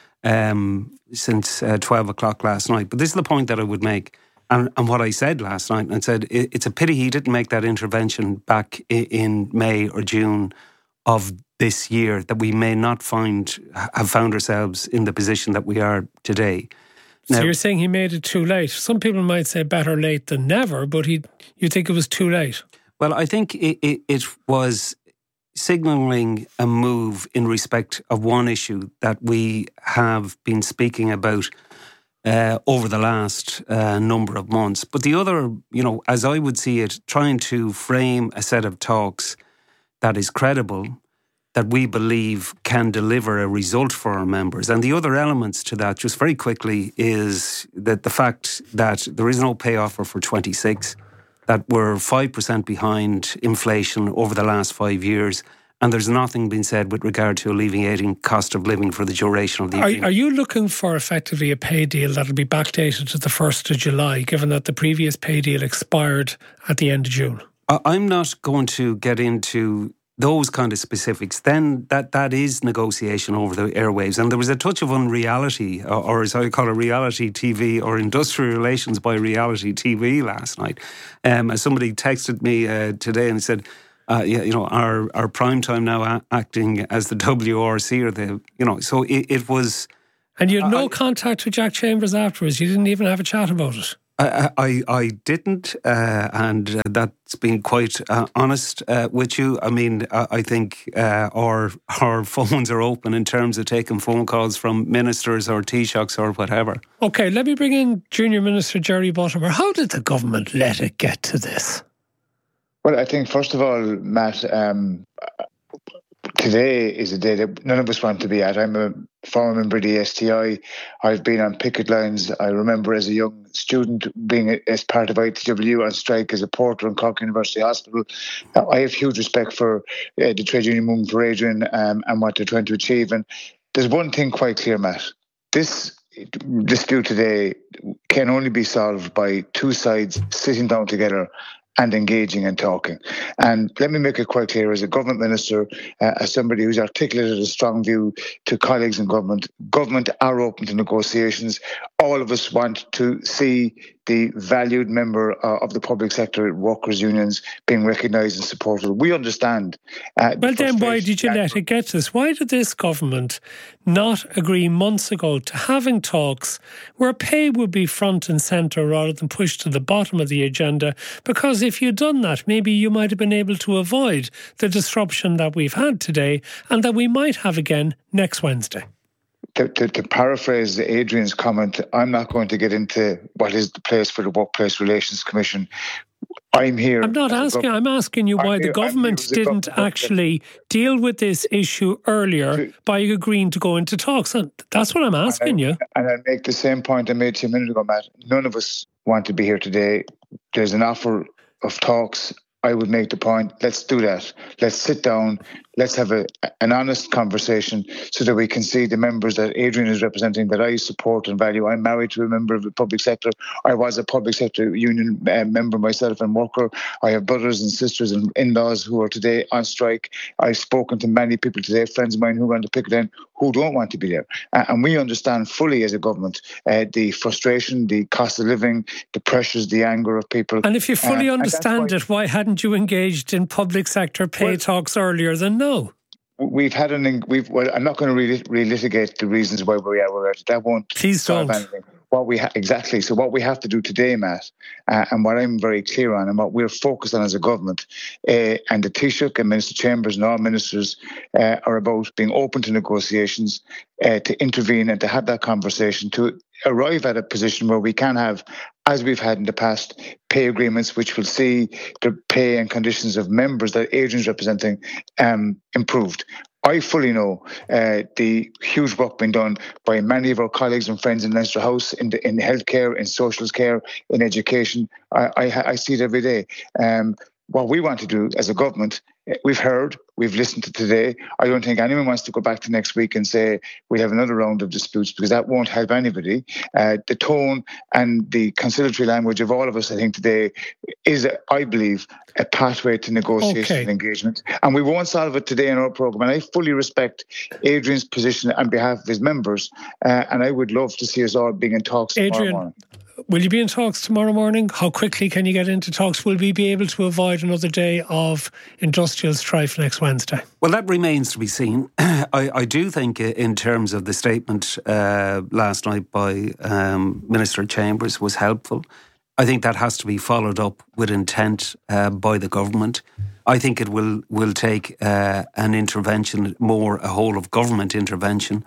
um, since uh, twelve o'clock last night. But this is the point that I would make. And, and what I said last night, and I said it, it's a pity he didn't make that intervention back in, in May or June of this year, that we may not find have found ourselves in the position that we are today. So now, you're saying he made it too late. Some people might say better late than never, but he, you think it was too late? Well, I think it, it, it was signalling a move in respect of one issue that we have been speaking about uh, over the last uh, number of months. But the other, you know, as I would see it, trying to frame a set of talks that is credible, that we believe can deliver a result for our members. And the other elements to that, just very quickly, is that the fact that there is no pay offer for twenty-six, that we're five percent behind inflation over the last five years, and there's nothing been said with regard to alleviating cost of living for the duration of the year. Are, are you looking for effectively a pay deal that'll be backdated to the first of July, given that the previous pay deal expired at the end of June? I'm not going to get into those kind of specifics. Then that that is negotiation over the airwaves, and there was a touch of unreality, or, or as I call it, reality T V, or industrial relations by reality T V last night. Um, as somebody texted me uh, today and said, uh, yeah, you know, our our prime time now a- acting as the W R C or the, you know, so it, it was. And you had no I, contact with Jack Chambers afterwards. You didn't even have a chat about it. I, I, I didn't, uh, and uh, that's been quite uh, honest uh, with you. I mean, I, I think uh, our our phones are open in terms of taking phone calls from ministers or Taoiseachs or whatever. OK, let me bring in Junior Minister Jerry Buttimer. How did the government let it get to this? Well, I think, first of all, Matt, um, today is a day that none of us want to be at. I'm a former member of the S T I. I've been on picket lines. I remember as a young student being as part of I T W on strike as a porter in Cork University Hospital. Now, I have huge respect for uh, the trade union movement, for Adrian, um, and what they're trying to achieve. And there's one thing quite clear, Matt. This dispute today can only be solved by two sides sitting down together and engaging and talking. And let me make it quite clear, as a government minister, uh, as somebody who's articulated a strong view to colleagues in government, government are open to negotiations. All of us want to see the valued member uh, of the public sector workers' unions being recognised and supported. We understand. Uh, well, then why did you let it get to this? Why did this government not agree months ago to having talks where pay would be front and centre rather than pushed to the bottom of the agenda? Because if you'd done that, maybe you might have been able to avoid the disruption that we've had today and that we might have again next Wednesday. To, to, to paraphrase Adrian's comment, I'm not going to get into what is the place for the Workplace Relations Commission. I'm here. I'm not asking. I'm asking you why the government didn't actually deal with this issue earlier by agreeing to go into talks. And that's what I'm asking you. And I make the same point I made to you a minute ago, Matt. None of us want to be here today. There's an offer of talks. I would make the point, let's do that. Let's sit down. Let's have a, an honest conversation so that we can see the members that Adrian is representing, that I support and value. I'm married to a member of the public sector. I was a public sector union uh, member myself and worker. I have brothers and sisters and in-laws who are today on strike. I've spoken to many people today, friends of mine who want to pick it in, who don't want to be there. Uh, and we understand fully as a government uh, the frustration, the cost of living, the pressures, the anger of people. And if you fully uh, understand why, it, why hadn't you engaged in public sector pay well, talks earlier than now? We've had an. We've. Well, I'm not going to relitigate the reasons why we are where we are. That won't. Please solve don't. Anything. What we ha- exactly. So what we have to do today, Matt, uh, and what I'm very clear on, and what we're focused on as a government, uh, and the Taoiseach and Minister Chambers and all ministers uh, are about being open to negotiations, uh, to intervene and to have that conversation, to arrive at a position where we can have, as we've had in the past, pay agreements which will see the pay and conditions of members that Adrian's representing um, improved. I fully know uh, the huge work being done by many of our colleagues and friends in Leinster House, in the, in healthcare, in social care, in education. I, I, I see it every day. Um, what we want to do as a government, we've heard, we've listened to today. I don't think anyone wants to go back to next week and say we have another round of disputes, because that won't help anybody. Uh, the tone and the conciliatory language of all of us, I think, today is, I believe, a pathway to negotiation okay. and engagement. And we won't solve it today in our programme. And I fully respect Adrian's position on behalf of his members. Uh, and I would love to see us all being in talks tomorrow Adrian, morning. Will you be in talks tomorrow morning? How quickly can you get into talks? Will we be able to avoid another day of industrial strife next Wednesday? Well, that remains to be seen. I, I do think in terms of the statement uh, last night by um, Minister Chambers was helpful. I think that has to be followed up with intent uh, by the government. I think it will, will take uh, an intervention, more a whole of government intervention,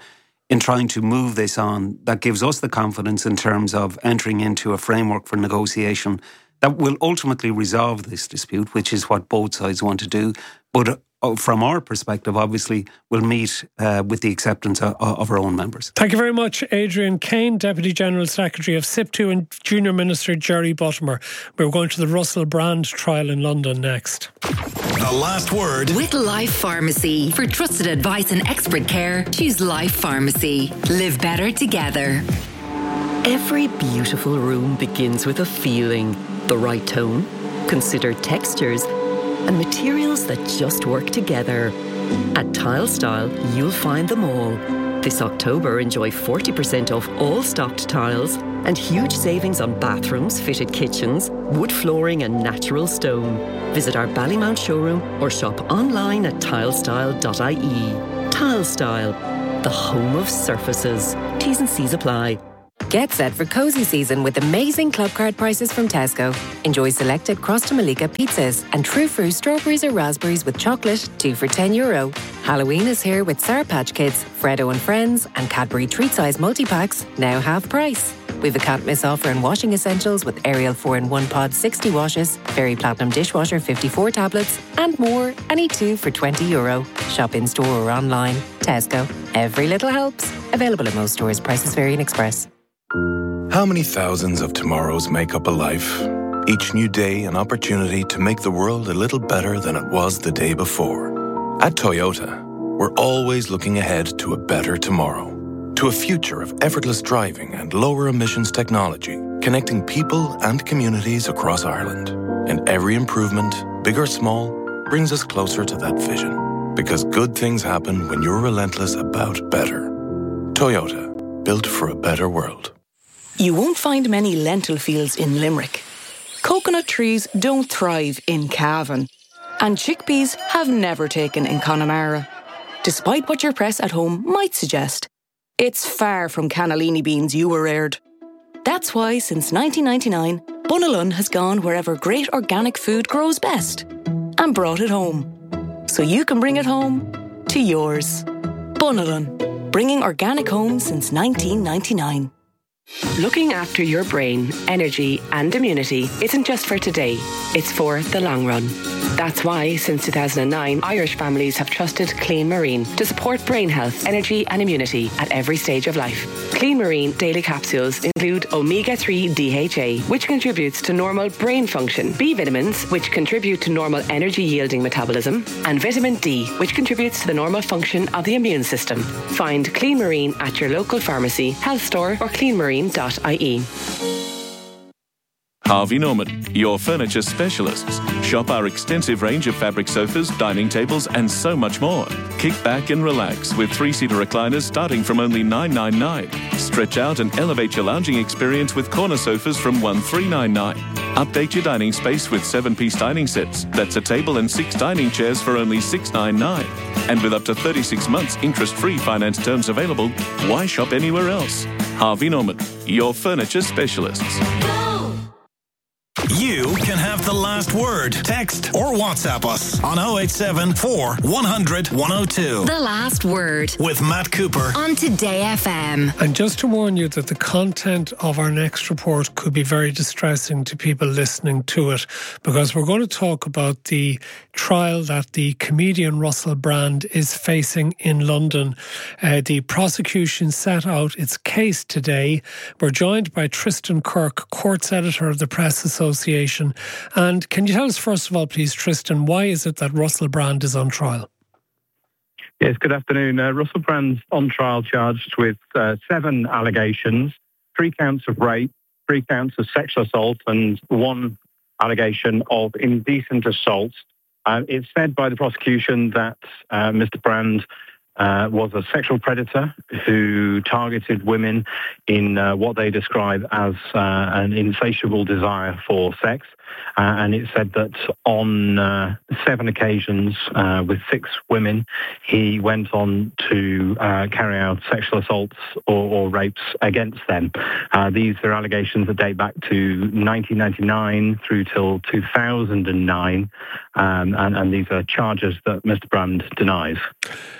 in trying to move this on that gives us the confidence in terms of entering into a framework for negotiation that will ultimately resolve this dispute, which is what both sides want to do. But uh, from our perspective, obviously, we'll meet uh, with the acceptance of, of our own members. Thank you very much, Adrian Kane, Deputy General Secretary of S I P T U, and Junior Minister Jerry Buttimer. We're going to the Russell Brand trial in London next. The last word with Life Pharmacy. For trusted advice and expert care, choose Life Pharmacy. Live better together. Every beautiful room begins with a feeling, the right tone, considered textures, and materials that just work together. At Tile Style, you'll find them all. This October, enjoy forty percent off all stocked tiles and huge savings on bathrooms, fitted kitchens, wood flooring and natural stone. Visit our Ballymount showroom or shop online at tilestyle dot I E. Tile Style, the home of surfaces. T's and C's apply. Get set for cozy season with amazing club card prices from Tesco. Enjoy selected Crosta Malika pizzas and True Fruit strawberries or raspberries with chocolate, two for ten euro. Halloween is here with Sour Patch Kids, Freddo and Friends and Cadbury treat-size multi-packs, now half price. We've a can't miss offer in washing essentials with Ariel four in one pod sixty washes, Fairy Platinum dishwasher fifty-four tablets and more, any two for twenty euro. Shop in store or online. Tesco. Every little helps. Available at most stores. Prices vary in Express. How many thousands of tomorrows make up a life? Each new day an opportunity to make the world a little better than it was the day before. At Toyota, we're always looking ahead to a better tomorrow. To a future of effortless driving and lower emissions technology, connecting people and communities across Ireland. And every improvement, big or small, brings us closer to that vision. Because good things happen when you're relentless about better. Toyota, built for a better world. You won't find many lentil fields in Limerick. Coconut trees don't thrive in Cavan. And chickpeas have never taken in Connemara. Despite what your press at home might suggest, it's far from cannellini beans you were reared. That's why since nineteen ninety-nine, Bunalun has gone wherever great organic food grows best and brought it home. So you can bring it home to yours. Bunalun, bringing organic home since nineteen ninety-nine. Looking after your brain, energy and immunity isn't just for today, it's for the long run. That's why, since two thousand nine, Irish families have trusted Clean Marine to support brain health, energy and immunity at every stage of life. Clean Marine daily capsules include omega three D H A, which contributes to normal brain function, B vitamins, which contribute to normal energy-yielding metabolism, and vitamin D, which contributes to the normal function of the immune system. Find Clean Marine at your local pharmacy, health store or clean marine dot I E. Harvey Norman, your furniture specialists. Shop our extensive range of fabric sofas, dining tables and so much more. Kick back and relax with three-seater recliners starting from only nine hundred ninety-nine. Stretch out and elevate your lounging experience with corner sofas from one thousand three hundred ninety-nine. Update your dining space with seven-piece dining sets. That's a table and six dining chairs for only six hundred ninety-nine. And with up to thirty-six months interest-free finance terms available, why shop anywhere else? Harvey Norman, your furniture specialists. You can have the last word. Text or WhatsApp us on oh eight seven, four, one hundred, one oh two. The last word with Matt Cooper on Today F M. And just to warn you that the content of our next report could be very distressing to people listening to it, because we're going to talk about the trial that the comedian Russell Brand is facing in London. Uh, the prosecution set out its case today. We're joined by Tristan Kirk, courts editor of the Press Association. And can you tell us, first of all, please, Tristan, why is it that Russell Brand is on trial? Yes, good afternoon. Uh, Russell Brand's on trial charged with uh, seven allegations, three counts of rape, three counts of sexual assault, and one allegation of indecent assault. Uh, it's said by the prosecution that uh, Mister Brand Uh, was a sexual predator who targeted women in uh, what they describe as uh, an insatiable desire for sex. Uh, and it said that on uh, seven occasions uh, with six women, he went on to uh, carry out sexual assaults or, or rapes against them. Uh, these are allegations that date back to nineteen ninety-nine through till two thousand nine. Um, and, and these are charges that Mister Brand denies.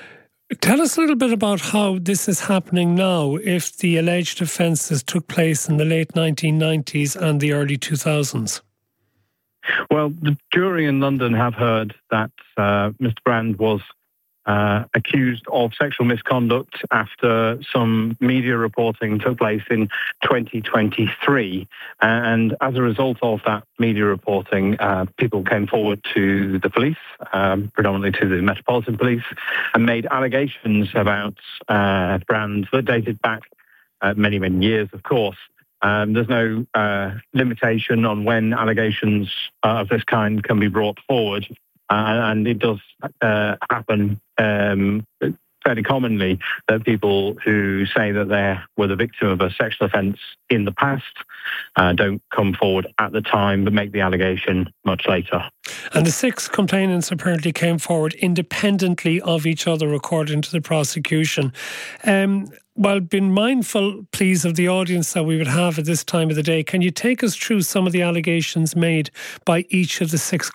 Tell us a little bit about how this is happening now, if the alleged offences took place in the late nineteen nineties and the early two thousands. Well, the jury in London have heard that uh, Mister Brand was uh, accused of sexual misconduct after some media reporting took place in twenty twenty-three. And as a result of that media reporting, uh, people came forward to the police, um, predominantly to the Metropolitan Police, and made allegations about uh, Brand that dated back uh, many, many years, of course. Um, there's no uh, limitation on when allegations uh, of this kind can be brought forward, uh, and it does uh, happen um, fairly commonly that people who say that they were the victim of a sexual offence in the past uh, don't come forward at the time but make the allegation much later. And the six complainants apparently came forward independently of each other, according to the prosecution. Um, Well, being mindful, please, of the audience that we would have at this time of the day, can you take us through some of the allegations made by each of the six